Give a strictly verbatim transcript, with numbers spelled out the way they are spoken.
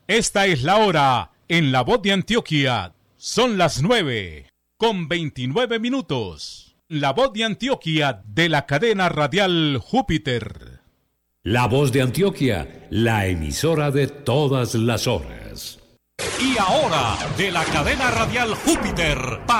Esta es la hora en La Voz de Antioquia. Son las nueve con veintinueve minutos. La Voz de Antioquia de la cadena radial Júpiter. La Voz de Antioquia, la emisora de todas las horas. Y ahora, de la cadena radial Júpiter,